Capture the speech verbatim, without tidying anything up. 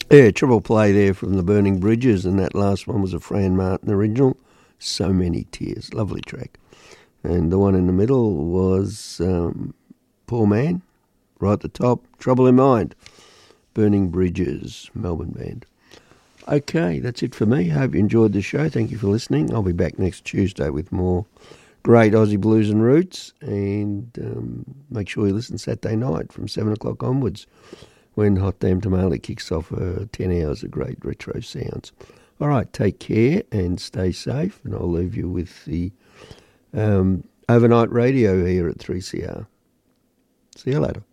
Yeah, triple play there from the Burning Bridges, and that last one was a Fran Martin original. So Many Tears. Lovely track. And the one in the middle was um, Poor Man, right at the top, Trouble in Mind. Burning Bridges, Melbourne band. Okay, that's it for me. Hope you enjoyed the show. Thank you for listening. I'll be back next Tuesday with more great Aussie blues and roots. And um, make sure you listen Saturday night from seven o'clock onwards when Hot Damn Tamale kicks off uh, ten hours of great retro sounds. All right, take care and stay safe. And I'll leave you with the um, overnight radio here at three C R. See you later.